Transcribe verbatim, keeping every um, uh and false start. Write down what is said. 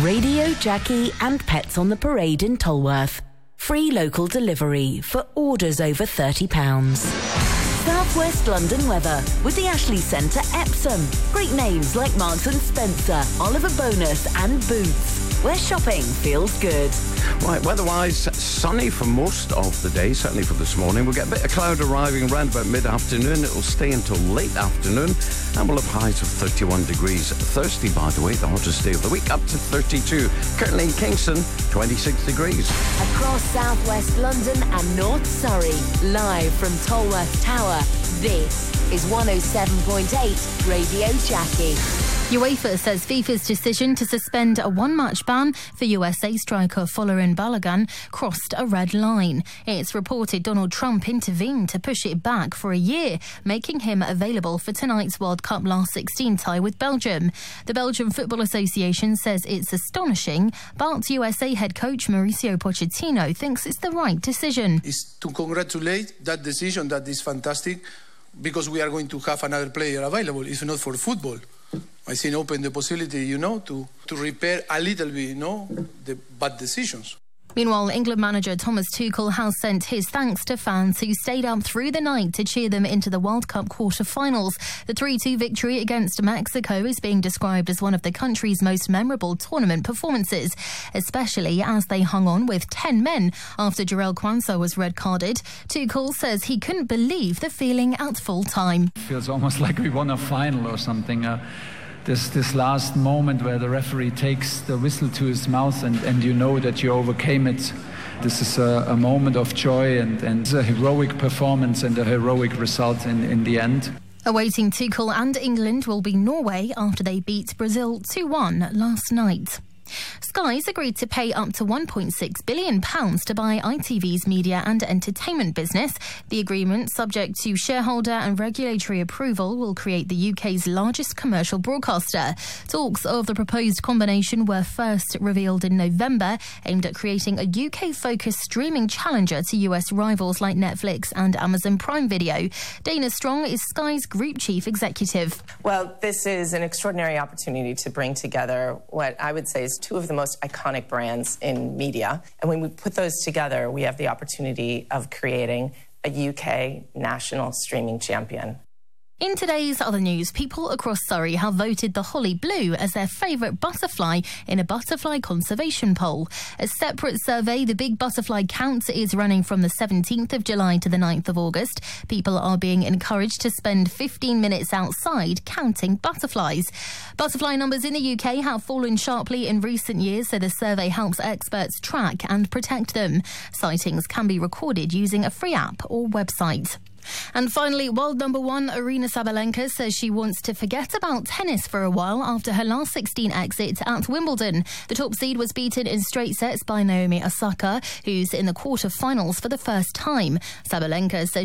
Radio Jackie and Pets on the Parade in Tolworth. Free local delivery for orders over thirty pounds. South West London weather with the Ashley Centre Epsom. Great names like Marks and Spencer, Oliver Bonus and Boots, where shopping feels good. Right, weather-wise, sunny for most of the day, certainly for this morning. We'll get a bit of cloud arriving around about mid-afternoon. It'll stay until late afternoon, and we'll have highs of thirty-one degrees. Thursday, by the way, the hottest day of the week, up to thirty-two. Currently in Kingston, twenty-six degrees. Across South West London and North Surrey, live from Tolworth Tower, this is one oh seven point eight Radio Jackie. UEFA says FIFA's decision to suspend a one-match ban for U S A striker Folarin Balogun crossed a red line. It's reported Donald Trump intervened to push it back for a year, making him available for tonight's World Cup last sixteen tie with Belgium. The Belgian Football Association says it's astonishing, but U S A head coach Mauricio Pochettino thinks it's the right decision. It's to congratulate that decision. That is fantastic, because we are going to have another player available, if not for football. I think open the possibility, you know, to, to repair a little bit, you know, the bad decisions. Meanwhile, England manager Thomas Tuchel has sent his thanks to fans who stayed up through the night to cheer them into the World Cup quarter-finals. The three two victory against Mexico is being described as one of the country's most memorable tournament performances, especially as they hung on with ten men after Jarell Quansah was red-carded. Tuchel says he couldn't believe the feeling at full time. It feels almost like we won a final or something. Uh, This, this last moment where the referee takes the whistle to his mouth and, and you know that you overcame it. This is a, a moment of joy and, and a heroic performance and a heroic result in, in the end. Awaiting Tuchel and England will be Norway after they beat Brazil two one last night. Sky's agreed to pay up to one point six billion pounds to buy I T V's media and entertainment business. The agreement, subject to shareholder and regulatory approval, will create the U K's largest commercial broadcaster. Talks of the proposed combination were first revealed in November, aimed at creating a U K-focused streaming challenger to U S rivals like Netflix and Amazon Prime Video. Dana Strong is Sky's Group Chief Executive. Well, this is an extraordinary opportunity to bring together what I would say is two of the most iconic brands in media. And when we put those together, we have the opportunity of creating a U K national streaming champion. In today's other news, people across Surrey have voted the holly blue as their favourite butterfly in a butterfly conservation poll. A separate survey, the Big Butterfly Count, is running from the seventeenth of July to the ninth of August. People are being encouraged to spend fifteen minutes outside counting butterflies. Butterfly numbers in the U K have fallen sharply in recent years, so the survey helps experts track and protect them. Sightings can be recorded using a free app or website. And finally, world number one Aryna Sabalenka says she wants to forget about tennis for a while after her last sixteen exit at Wimbledon. The top seed was beaten in straight sets by Naomi Osaka, who's in the quarter-finals for the first time. Sabalenka says